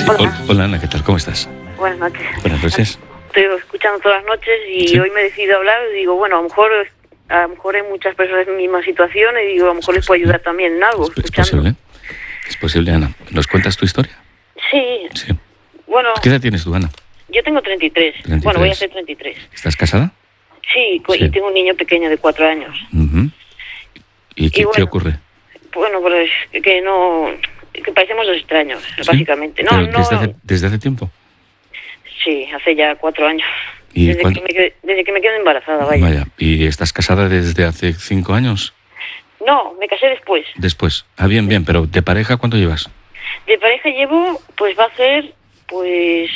Hola Ana, ¿qué tal? ¿Cómo estás? Buenas noches. Buenas noches. Estoy escuchando todas las noches y ¿Sí? hoy me he decidido hablar y digo, bueno, a lo mejor hay muchas personas en mi misma situación y digo, a lo mejor les puedo ayudar también en algo. Es posible. Es posible, Ana. ¿Nos cuentas tu historia? Sí. Sí. Bueno, ¿Qué edad tienes tú, Ana? yo tengo 33. 33. Bueno, voy a hacer 33. ¿Estás casada? Sí, Sí. y tengo un niño pequeño de 4 años. Uh-huh. ¿Y qué bueno, ocurre? Bueno, pues que parecemos dos extraños, ¿Sí? básicamente. ¿Pero desde hace tiempo? Sí, hace ya 4 años. ¿Y desde que me quedé embarazada, vaya. Vaya. ¿Y estás casada desde hace 5 años? No, me casé después. Después. Ah, bien, pero ¿de pareja cuánto llevas? De pareja llevo, pues va a ser, pues,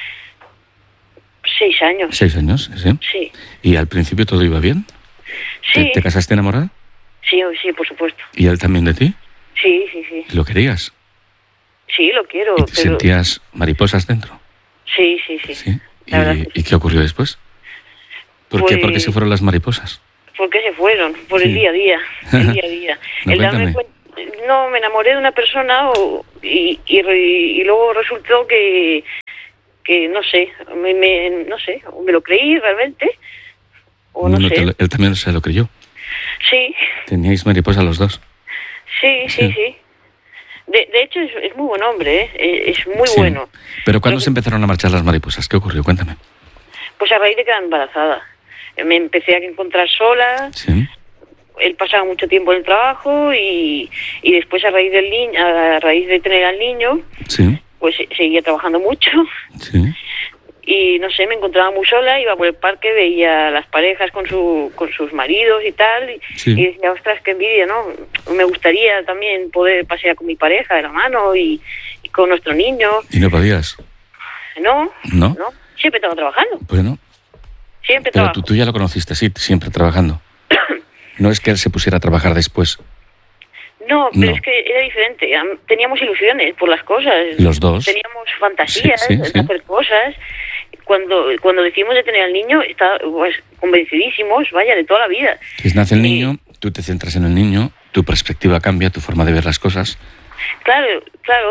6 años. 6 años, ¿sí? Sí. ¿Y al principio todo iba bien? Sí. ¿Te casaste enamorada? Sí, por supuesto. ¿Y él también de ti? Sí. ¿Lo querías? Sí, lo quiero. ¿Y te sentías mariposas dentro? Sí. ¿Sí? La verdad que ¿Y qué ocurrió después? ¿Por qué se fueron las mariposas? ¿Por qué se fueron? Por Sí. el día a día. El día a día. No, cuéntame. No, me enamoré de una persona y luego resultó que no sé, no sé, o me lo creí realmente, o no sé. Él también se lo creyó. Sí. ¿Teníais mariposas los dos? Sí. De hecho, es muy buen hombre, ¿eh? Es muy Sí. bueno. ¿Pero cuándo se empezaron a marchar las mariposas? ¿Qué ocurrió? Cuéntame. Pues a raíz de quedar embarazada. Me empecé a encontrar sola. Sí. Él pasaba mucho tiempo en el trabajo y después a raíz de tener al niño, Sí. pues seguía trabajando mucho. Sí. Y no sé, me encontraba muy sola, iba por el parque, veía a las parejas con sus maridos y tal, Sí. y decía, ostras, qué envidia, ¿no? Me gustaría también poder pasear con mi pareja de la mano y con nuestro niño. ¿Y no podías? No. Siempre estaba trabajando. Bueno. Siempre Pero trabajo. tú ya lo conociste, sí, siempre trabajando. No es que él se pusiera a trabajar después. No, pero No. es que era diferente. Teníamos ilusiones por las cosas. Los dos. Teníamos fantasías Sí. de hacer cosas. Cuando decidimos de tener al niño, pues, convencidísimos, vaya, de toda la vida. Pues nace el niño, tú te centras en el niño, tu perspectiva cambia, tu forma de ver las cosas. Claro.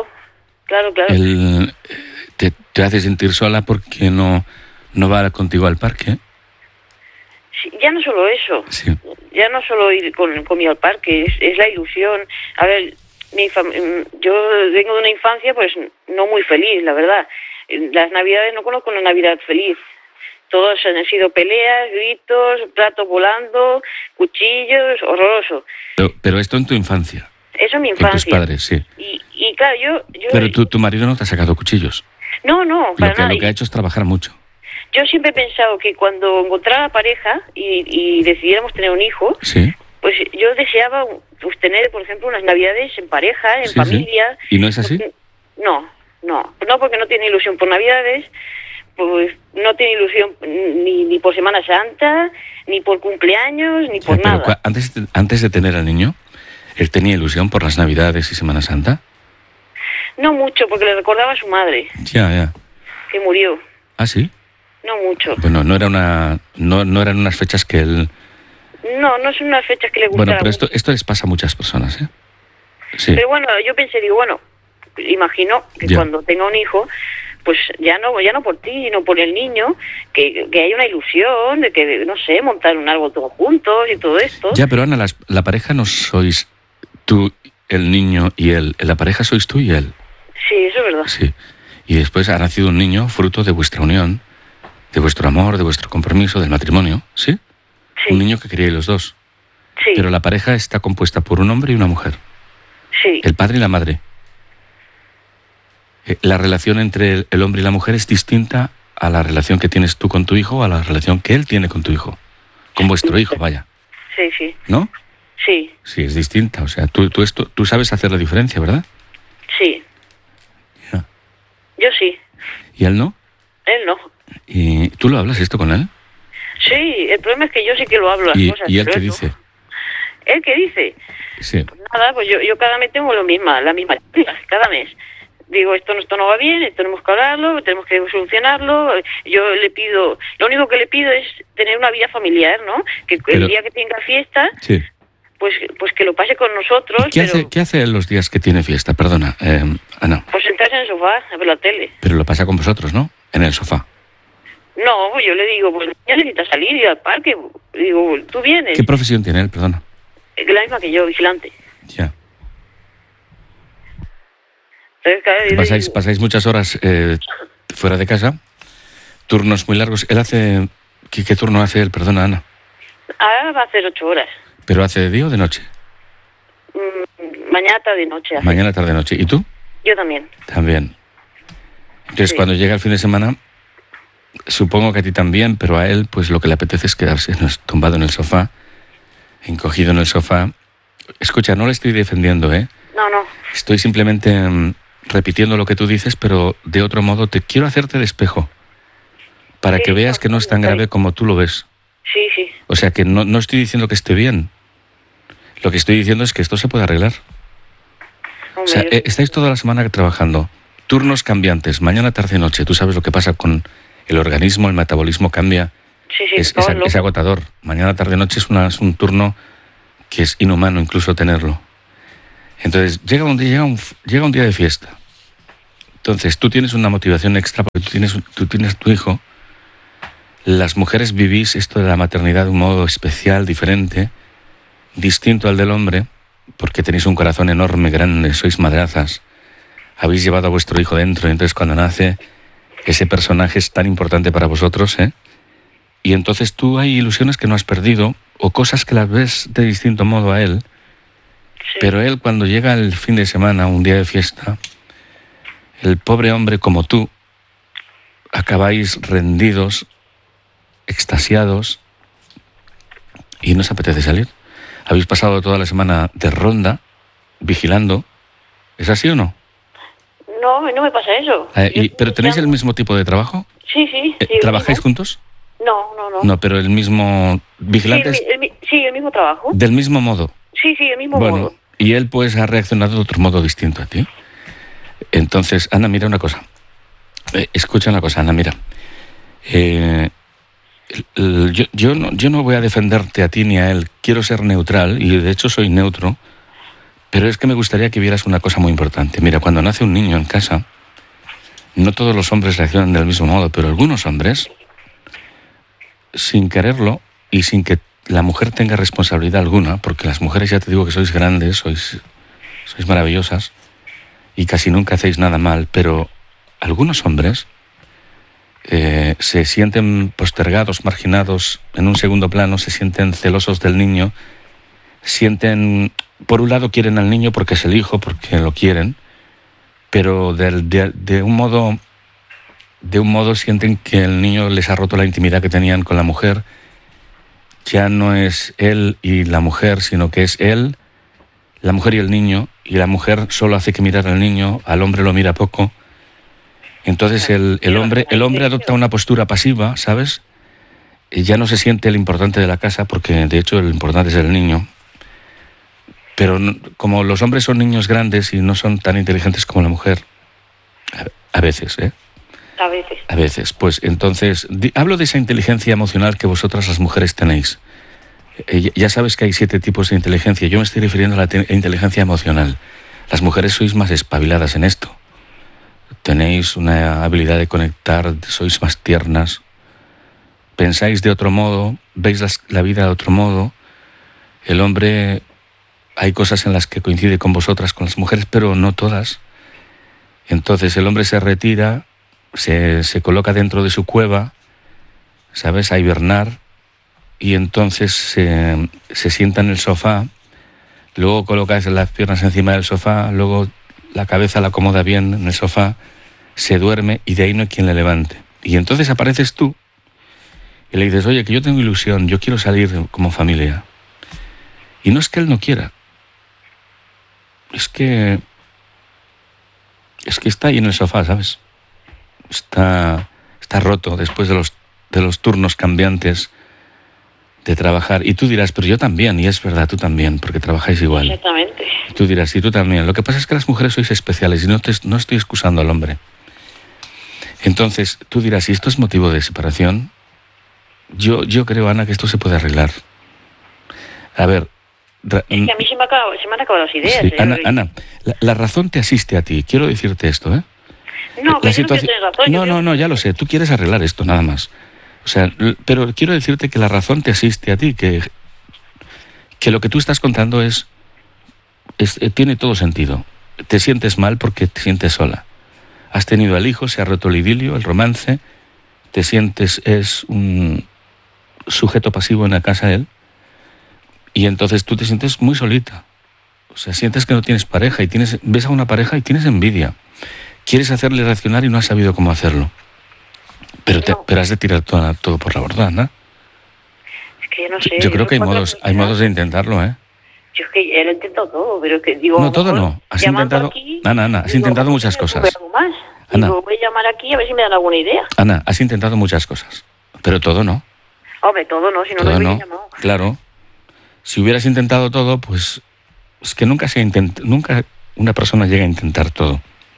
Él te hace sentir sola porque no va contigo al parque. Sí, ya no solo eso. Sí. Ya no solo ir conmigo al parque, es la ilusión. A ver, yo vengo de una infancia pues no muy feliz, la verdad. Las Navidades no conozco una Navidad feliz. Todos han sido peleas, gritos, platos volando, cuchillos, horroroso. Pero esto en tu infancia. Eso es mi Con infancia. tus padres, sí. Y claro, yo... Pero tu marido no te ha sacado cuchillos. No, para nada. Lo que ha hecho es trabajar mucho. Yo siempre he pensado que cuando encontrara pareja y decidiéramos tener un hijo, Sí. pues yo deseaba pues, tener, por ejemplo, unas Navidades en pareja, en Sí, familia. ¿Y no es así? No, porque no tiene ilusión por Navidades, pues no tiene ilusión ni por Semana Santa, ni por cumpleaños, ni por Pero nada. antes de tener al niño, ¿él tenía ilusión por las Navidades y Semana Santa? No mucho, porque le recordaba a su madre, Ya. que murió. ¿Ah, sí? No mucho. Bueno, no eran unas fechas que él... No son unas fechas que le gustaran. Bueno, pero esto les pasa a muchas personas, ¿eh? Sí. Pero bueno, yo pensé, imagino que Ya. cuando tenga un hijo, pues ya no por ti, sino por el niño, que hay una ilusión de que, no sé, montar un árbol todos juntos y todo esto. Ya, pero Ana, la pareja no sois tú, el niño y él. La pareja sois tú y él. Sí, eso es verdad. Sí. Y después ha nacido un niño fruto de vuestra unión, de vuestro amor, de vuestro compromiso, del matrimonio, ¿sí? Sí. Un niño que queríais los dos. Sí. Pero la pareja está compuesta por un hombre y una mujer. Sí. El padre y la madre. La relación entre el hombre y la mujer es distinta a la relación que tienes tú con tu hijo o a la relación que él tiene con tu hijo. Con vuestro hijo, vaya. Sí. ¿No? Sí. Sí, es distinta. O sea, tú sabes hacer la diferencia, ¿verdad? Sí. Ya. Yo sí. ¿Y él no? Él no. ¿Y tú lo hablas esto con él? Sí, el problema es que yo sí que lo hablo las cosas. ¿Y él pero qué eso- dice? ¿Él qué dice? Sí. Pues nada, pues yo cada mes tengo la misma cada mes. Digo, esto no va bien, esto tenemos que hablarlo, tenemos que solucionarlo. Yo le pido, lo único que le pido es tener una vida familiar, ¿no? Que Pero- el día que tenga fiesta, Sí. pues que lo pase con nosotros. ¿Qué hace él los días que tiene fiesta? Perdona, Ana. Pues sentarse en el sofá a ver la tele. Pero lo pasa con vosotros, ¿no? En el sofá. No, pues yo le digo, pues ya necesitas salir, ir al parque. Digo, ¿tú vienes? ¿Qué profesión tiene él? Perdona. La misma que yo, vigilante. Ya. Entonces, claro, ¿Pasáis muchas horas fuera de casa? ¿Turnos muy largos? ¿Él hace... ¿Qué turno hace él? Perdona, Ana. Ahora va a hacer 8 horas. ¿Pero hace de día o de noche? Mañana, tarde y noche. Hace. Mañana, tarde, noche. ¿Y tú? Yo también. También. Entonces, sí. Cuando llega el fin de semana, supongo que a ti también, pero a él, pues lo que le apetece es quedarse tumbado en el sofá, encogido en el sofá. Escucha, no le estoy defendiendo, ¿eh? No. Estoy simplemente repitiendo lo que tú dices, pero de otro modo te quiero hacerte de espejo, para que veas que no es tan grave como tú lo ves. Sí. O sea, que no estoy diciendo que esté bien. Lo que estoy diciendo es que esto se puede arreglar. Hombre, o sea, estáis toda la semana trabajando, turnos cambiantes, mañana, tarde y noche. Tú sabes lo que pasa con el organismo, el metabolismo cambia. Sí, es agotador. Mañana, tarde y noche es un turno que es inhumano incluso tenerlo. Entonces, llega un día de fiesta. Entonces, tú tienes una motivación extra porque tú tienes tu hijo. Las mujeres vivís esto de la maternidad de un modo especial, diferente, distinto al del hombre, porque tenéis un corazón enorme, grande, sois madrazas, habéis llevado a vuestro hijo dentro, y entonces cuando nace, ese personaje es tan importante para vosotros, ¿eh? Y entonces tú hay ilusiones que no has perdido, o cosas que las ves de distinto modo a él, sí. Pero él cuando llega el fin de semana, un día de fiesta, el pobre hombre como tú, acabáis rendidos, extasiados, y no os apetece salir. Habéis pasado toda la semana de ronda, vigilando. ¿Es así o no? No me pasa eso. ¿Pero tenéis el mismo tipo de trabajo? Sí. ¿Trabajáis juntos? No. No, pero el mismo... ¿Vigilantes? Sí, el mismo trabajo. ¿Del mismo modo? Sí, el mismo modo. Y él pues ha reaccionado de otro modo distinto a ti. Entonces, Ana, mira una cosa. Escucha una cosa, Ana, mira. Yo no voy a defenderte a ti ni a él. Quiero ser neutral, y de hecho soy neutro, pero es que me gustaría que vieras una cosa muy importante. Mira, cuando nace un niño en casa, no todos los hombres reaccionan del mismo modo, pero algunos hombres, sin quererlo y sin que la mujer tenga responsabilidad alguna, porque las mujeres ya te digo que sois grandes, sois maravillosas y casi nunca hacéis nada mal, pero algunos hombres se sienten postergados, marginados en un segundo plano, se sienten celosos del niño, por un lado quieren al niño porque es el hijo, porque lo quieren, pero de un modo sienten que el niño les ha roto la intimidad que tenían con la mujer. Ya no es él y la mujer, sino que es él, la mujer y el niño, y la mujer solo hace que mirar al niño, al hombre lo mira poco. Entonces el hombre adopta una postura pasiva, ¿sabes? Y ya no se siente el importante de la casa, porque de hecho el importante es el niño. Pero como los hombres son niños grandes y no son tan inteligentes como la mujer, a veces, ¿eh? A veces, pues entonces, hablo de esa inteligencia emocional que vosotras las mujeres tenéis. Ya sabes que hay 7 tipos de inteligencia, yo me estoy refiriendo a la inteligencia emocional. Las mujeres sois más espabiladas en esto. Tenéis una habilidad de conectar, sois más tiernas, pensáis de otro modo, veis la vida de otro modo. El hombre, hay cosas en las que coincide con vosotras, con las mujeres, pero no todas. Entonces el hombre se retira, se coloca dentro de su cueva, ¿sabes?, a hibernar, y entonces se sienta en el sofá, luego coloca las piernas encima del sofá, luego la cabeza la acomoda bien en el sofá, se duerme y de ahí no hay quien le levante. Y entonces apareces tú y le dices, oye, que yo tengo ilusión, yo quiero salir como familia. Y no es que él no quiera, es que está ahí en el sofá, ¿sabes? Está roto después de los turnos cambiantes de trabajar. Y tú dirás, pero yo también, y es verdad, tú también, porque trabajáis igual. Exactamente. Y tú dirás, y tú también. Lo que pasa es que las mujeres sois especiales y no estoy excusando al hombre. Entonces, tú dirás, si esto es motivo de separación, yo creo, Ana, que esto se puede arreglar. A ver, Es que a mí se me han acabado las ideas. Sí, Ana, la razón te asiste a ti. Quiero decirte esto, ¿eh? No, pero yo no quiero tener razón. No, ya lo sé. Tú quieres arreglar esto, nada más. O sea, pero quiero decirte que la razón te asiste a ti, que lo que tú estás contando tiene todo sentido. Te sientes mal porque te sientes sola. Has tenido al hijo, se ha roto el idilio, el romance, te sientes, es un sujeto pasivo en la casa de él, y entonces tú te sientes muy solita. O sea, sientes que no tienes pareja y ves a una pareja y tienes envidia. Quieres hacerle reaccionar y no has sabido cómo hacerlo. Pero has de tirar todo por la borda, ¿no? Es que yo no sé. Yo creo que hay modos de intentarlo, ¿eh? Yo es que él ha intentado todo, pero es que digo... No, todo no. Has intentado... Aquí, Ana, has intentado muchas cosas. Ana, voy a llamar aquí a ver si me dan alguna idea. Ana, has intentado muchas cosas, pero todo no. Hombre, todo no, si no lo hubiera llamado. Claro. Si hubieras intentado todo, pues... Es que nunca una persona llega a intentar todo.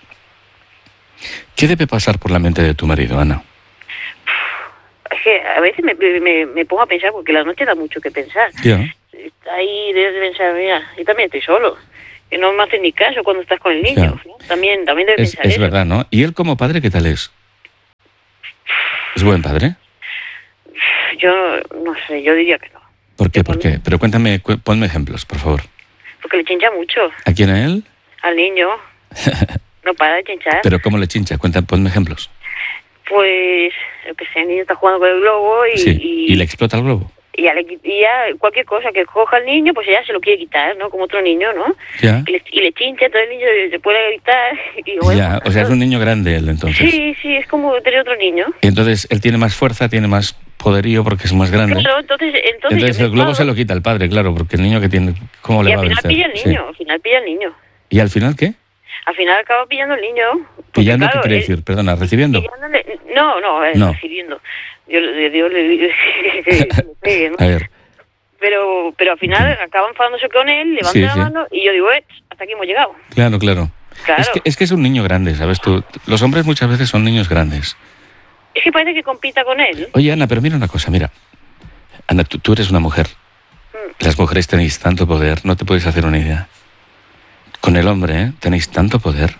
¿Qué debe pasar por la mente de tu marido, Ana? Es que a veces me pongo a pensar, porque la noche da mucho que pensar. Yeah. Ahí debes de pensar, mira, yo también estoy solo. Que no me hacen ni caso cuando estás con el niño. ¿No? También debe pensar es eso. Verdad, ¿no? ¿Y él como padre qué tal es? ¿Es buen padre? Yo no sé, yo diría que no. ¿Por qué? Pero cuéntame, ponme ejemplos, por favor. Porque le chincha mucho. ¿A quién, a él? Al niño. No para de chinchar. ¿Pero cómo le chincha? Ponme ejemplos. Pues, yo que sé, el niño está jugando con el globo y le explota el globo. Y ya cualquier cosa que coja el niño, pues ella se lo quiere quitar, ¿no? Como otro niño, ¿no? Ya. Y le chincha, entonces el niño se puede gritar. Y bueno, ya, o sea, es un niño grande él, entonces. Sí, es como tener otro niño. Y entonces él tiene más fuerza, tiene más poderío porque es más grande. Claro, entonces el globo se lo quita el padre, claro, porque el niño que tiene... ¿Cómo le va a vencer? Y al final pilla el niño. ¿Y al final qué? Al final acaba pillando el niño. ¿Pillando qué quiere decir? Perdona, ¿recibiendo? No, recibiendo. Dios le pegue, ¿no? A ver. Pero al final acaban enfadándose con él, levanta la mano y yo digo, hasta aquí hemos llegado. Claro. Es que es un niño grande, ¿sabes tú? Los hombres muchas veces son niños grandes. Es que parece que compita con él. Oye, Ana, pero mira una cosa, mira. Ana, tú eres una mujer. Las mujeres tenéis tanto poder, no te puedes hacer una idea. Con el hombre, tenéis tanto poder,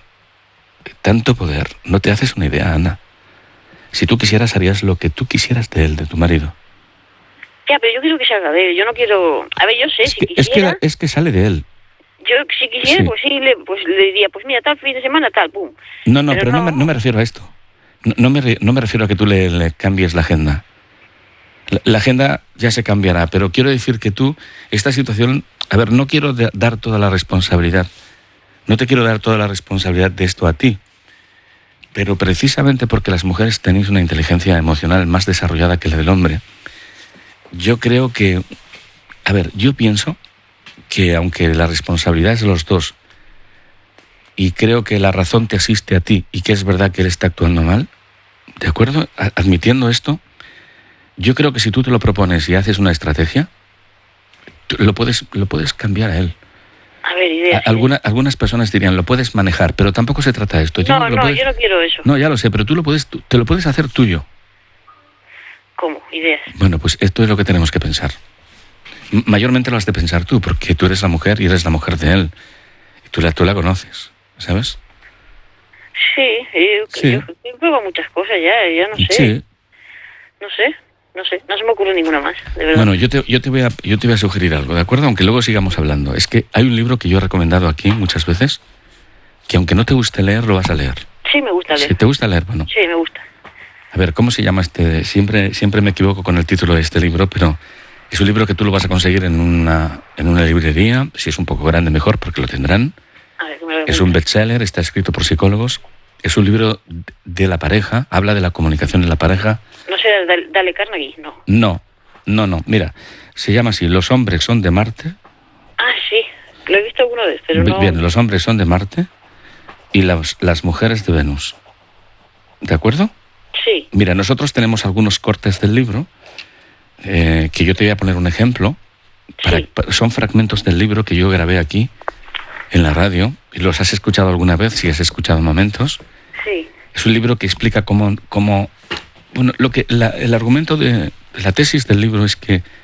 no te haces una idea, Ana. Si tú quisieras, harías lo que tú quisieras de él, de tu marido. Ya, pero yo quiero que salga de él, yo no quiero... A ver, yo sé, si quisiera... Es que sale de él. Yo, si quisiera, sí. pues le diría, pues mira, tal fin de semana, tal, pum. No, pero no me refiero a esto. No me refiero a que tú le cambies la agenda. La agenda ya se cambiará, pero quiero decir que tú, esta situación... A ver, no quiero dar toda la responsabilidad. No te quiero dar toda la responsabilidad de esto a ti. Pero precisamente porque las mujeres tenéis una inteligencia emocional más desarrollada que la del hombre, yo creo que... A ver, yo pienso que aunque la responsabilidad es de los dos, y creo que la razón te asiste a ti, y que es verdad que él está actuando mal, ¿de acuerdo? Admitiendo esto, yo creo que si tú te lo propones y haces una estrategia, lo puedes cambiar a él. A ver, ideas. Algunas personas dirían, lo puedes manejar, pero tampoco se trata de esto. Yo no quiero eso. No, ya lo sé, pero tú te lo puedes hacer tuyo. ¿Cómo? Ideas. Bueno, pues esto es lo que tenemos que pensar. Mayormente lo has de pensar tú, porque tú eres la mujer y eres la mujer de él. Y tú la conoces, ¿sabes? Sí. Yo pruebo muchas cosas ya no sé. Sí. No se me ocurre ninguna más, de verdad. Bueno, yo te voy a sugerir algo, ¿de acuerdo? Aunque luego sigamos hablando. Es que hay un libro que yo he recomendado aquí muchas veces, que aunque no te guste leer, lo vas a leer. Sí, me gusta leer. ¿Sí, te gusta leer? Bueno. Sí, me gusta. A ver, ¿cómo se llama este? Siempre me equivoco con el título de este libro, pero es un libro que tú lo vas a conseguir en una librería. Si es un poco grande, mejor, porque lo tendrán. A ver, que me lo es un bestseller, está escrito por psicólogos. Es un libro de la pareja, habla de la comunicación en la pareja. No sé, Dale Carnegie, no. No. Mira, se llama así, Los hombres son de Marte. Ah, sí, lo he visto alguna vez, pero no... Bien, los hombres son de Marte y las mujeres de Venus. ¿De acuerdo? Sí. Mira, nosotros tenemos algunos cortes del libro, que yo te voy a poner un ejemplo. Son fragmentos del libro que yo grabé aquí, en la radio, y los has escuchado alguna vez, si has escuchado momentos. Sí. Es un libro que explica cómo bueno, el argumento de la tesis del libro es que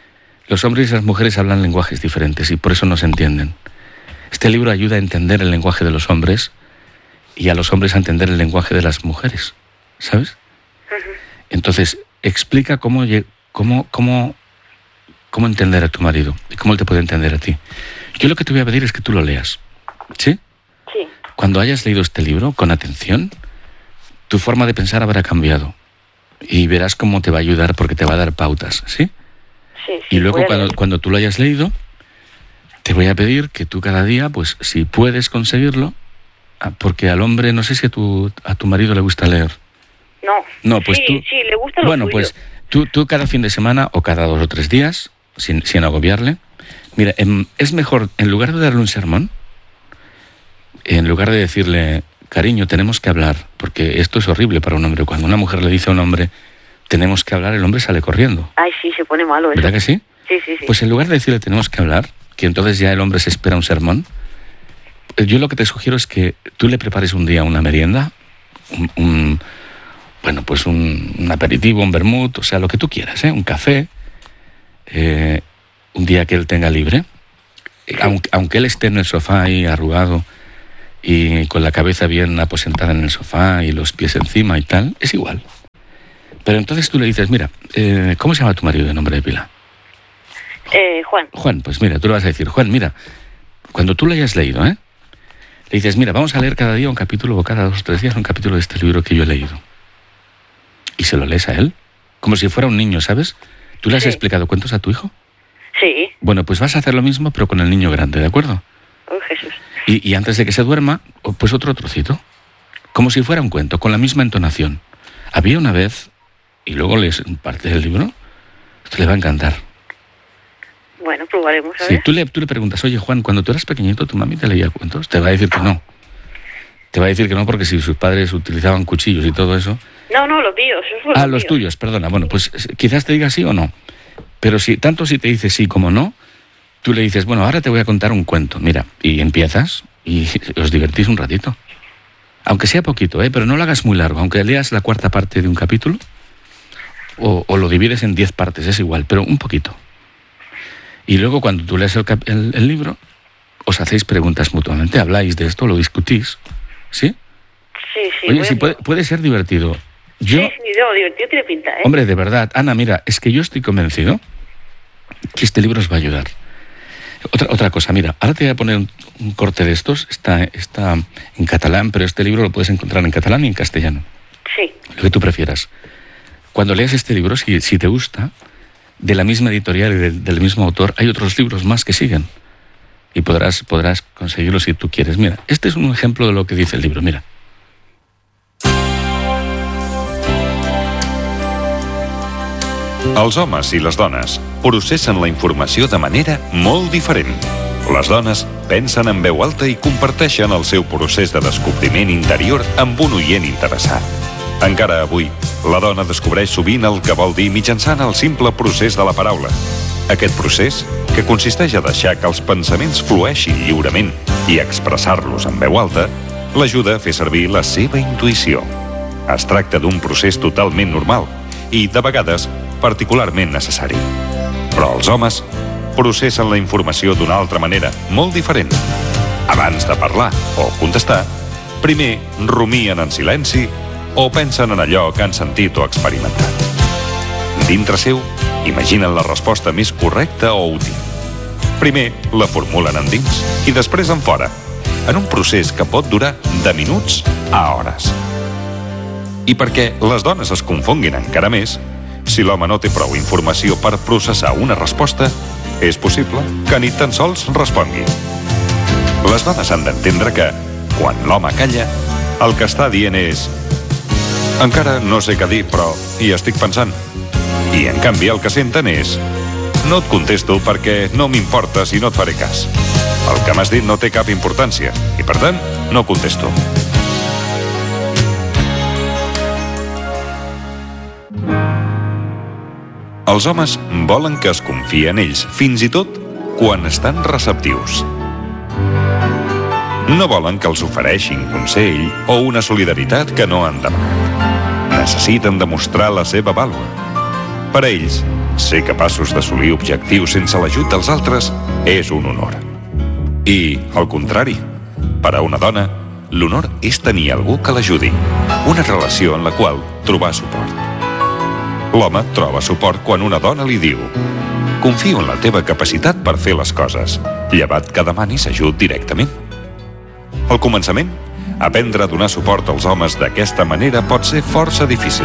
Los hombres y las mujeres hablan lenguajes diferentes y por eso no se entienden. Este libro ayuda a entender el lenguaje de los hombres y a los hombres a entender el lenguaje de las mujeres, ¿sabes? Entonces, explica cómo entender a tu marido y cómo él te puede entender a ti. Yo lo que te voy a pedir es que tú lo leas, ¿sí? Sí. Cuando hayas leído este libro con atención, tu forma de pensar habrá cambiado y verás cómo te va a ayudar porque te va a dar pautas, ¿sí? Sí. Y luego cuando tú lo hayas leído, te voy a pedir que tú cada día, pues si puedes conseguirlo, porque al hombre, no sé si a tu marido le gusta leer. No, pues sí, le gusta lo bueno, suyo. pues tú cada fin de semana o cada 2 o 3 días, sin agobiarle, mira, es mejor, en lugar de darle un sermón, en lugar de decirle, cariño, tenemos que hablar, porque esto es horrible para un hombre. Cuando una mujer le dice a un hombre, tenemos que hablar, el hombre sale corriendo. Ay, sí, se pone malo eso. ¿Verdad que sí? Sí. Pues en lugar de decirle, tenemos que hablar, que entonces ya el hombre se espera un sermón, yo lo que te sugiero es que tú le prepares un día una merienda, un aperitivo, un vermut, o sea, lo que tú quieras, un café, un día que él tenga libre, aunque él esté en el sofá ahí arrugado y con la cabeza bien aposentada en el sofá y los pies encima y tal, es igual. Pero entonces tú le dices, mira, ¿cómo se llama tu marido de nombre de pila? Juan. Juan, pues mira, tú le vas a decir, Juan, mira, cuando tú lo hayas leído, le dices, mira, vamos a leer cada día un capítulo o cada 2 o 3 días un capítulo de este libro que yo he leído. Y se lo lees a él, como si fuera un niño, ¿sabes? ¿Tú le has explicado cuentos a tu hijo? Sí. Bueno, pues vas a hacer lo mismo, pero con el niño grande, ¿de acuerdo? Oh, Jesús. Y antes de que se duerma, pues otro trocito. Como si fuera un cuento, con la misma entonación. Había una vez, y luego lees parte del libro, esto le va a encantar. Bueno, probaremos, a Sí, ver. tú le preguntas, oye, Juan, cuando tú eras pequeñito, ¿tu mami te leía cuentos? Te va a decir que no. Te va a decir que no porque si sus padres utilizaban cuchillos y todo eso... No, los míos. Los tuyos, perdona. Bueno, pues quizás te diga sí o no. Pero tanto si te dice sí como no, tú le dices, bueno, ahora te voy a contar un cuento. Mira, y empiezas y os divertís un ratito. Aunque sea poquito, pero no lo hagas muy largo. Aunque leas la 4ª parte de un capítulo o lo divides en 10 partes, es igual, pero un poquito. Y luego cuando tú lees el libro, os hacéis preguntas mutuamente, habláis de esto, lo discutís, ¿sí? Sí. Oye, sí, puede ser divertido. Sí, divertido tiene pinta, ¿eh? Hombre, de verdad, Ana, mira, es que yo estoy convencido que este libro os va a ayudar. Otra cosa, mira, ahora te voy a poner un corte de estos, está en catalán, pero este libro lo puedes encontrar en catalán y en castellano. Sí. Lo que tú prefieras. Cuando leas este libro, si te gusta, de la misma editorial y del mismo autor, hay otros libros más que siguen. Y podrás conseguirlo si tú quieres. Mira, este es un ejemplo de lo que dice el libro, mira. Els homes i les dones processen la informació de manera molt diferent. Les dones pensen en veu alta i comparteixen el seu procés de descobriment interior amb un oient interessat. Encara avui, la dona descobreix sovint el que vol dir mitjançant el simple procés de la paraula. Aquest procés, que consisteix a deixar que els pensaments flueixin lliurement i expressar-los en veu alta, l'ajuda a fer servir la seva intuïció. Es tracta d'un procés totalment normal i, de vegades, particularment necessari. Però els homes processen la informació d'una altra manera, molt diferent. Abans de parlar o contestar, primer rumien en silenci o pensen en allò que han sentit o experimentat. Dintre seu, imaginen la resposta més correcta o útil. Primer la formulen endins i després en fora, en un procés que pot durar de minuts a hores. I perquè les dones es confonguin encara més, si l'home no té prou informació per processar una resposta, és possible que ni tan sols respongui. Les dones han d'entendre que, quan l'home calla, el que està dient és «Encara no sé què dir, però hi estic pensant». I, en canvi, el que senten és «No et contesto perquè no m'importa si no et faré cas. El que m'has dit no té cap importància i, per tant, no contesto». Els homes volen que es confie en ells, fins i tot quan estan receptius. No volen que els ofereixin consell o una solidaritat que no han demanat. Necessiten demostrar la seva vàlua. Per a ells, ser capaços d'assolir objectius sense l'ajut dels altres és un honor. I, al contrari, per a una dona, l'honor és tenir algú que l'ajudi, una relació en la qual trobar suport. L'home troba suport quan una dona li diu: confio en la teva capacitat per fer les coses, llevat que demanis ajut directament. Al començament, aprendre a donar suport als homes d'aquesta manera pot ser força difícil.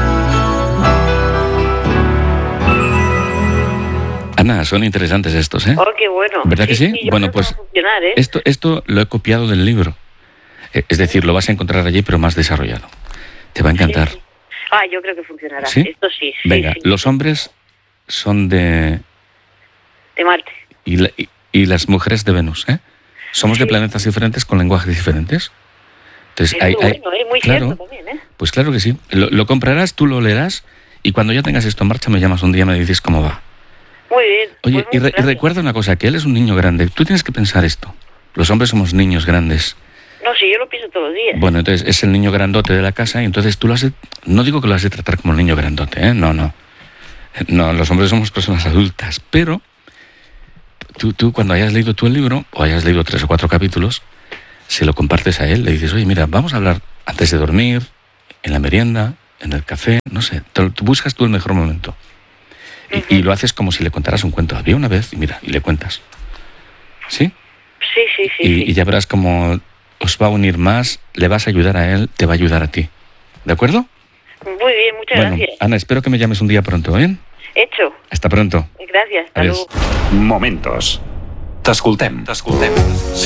Ana, son interesantes estos, ¿eh? Oh, qué bueno. ¿Verdad que sí? Yo Bueno, creo que pues va a funcionar, ¿eh? esto lo he copiado del libro. Es decir, lo vas a encontrar allí, pero más desarrollado. Te va a encantar. Sí. Yo creo que funcionará. ¿Sí? Esto sí. Venga, sí. los hombres son de Marte. y las mujeres de Venus, ¿eh? Somos de planetas diferentes con lenguajes diferentes. Entonces, Es muy bueno, muy claro, cierto también, ¿eh? Pues claro que sí. Lo comprarás, tú lo leerás y cuando ya tengas esto en marcha me llamas un día y me dices cómo va. Muy bien. Oye, pues y recuerda una cosa, que él es un niño grande. Tú tienes que pensar esto. Los hombres somos niños grandes. No, sí, yo lo pienso todos los días. Bueno, entonces es el niño grandote de la casa y entonces tú no digo que lo has de tratar como el niño grandote, ¿eh? No. No, los hombres somos personas adultas, pero tú cuando hayas leído tú el libro, o hayas leído 3 o 4 capítulos, se lo compartes a él, le dices, oye, mira, vamos a hablar antes de dormir, en la merienda, en el café, no sé, tú buscas tú el mejor momento. Y lo haces como si le contaras un cuento. Había una vez, y mira, y le cuentas. ¿Sí? Sí. Y ya verás cómo os va a unir más, le vas a ayudar a él, te va a ayudar a ti. ¿De acuerdo? Muy bien, muchas gracias. Ana, espero que me llames un día pronto, ¿bien? Hecho. Hasta pronto. Gracias, hasta Adiós. luego. Momentos. T'escoltem.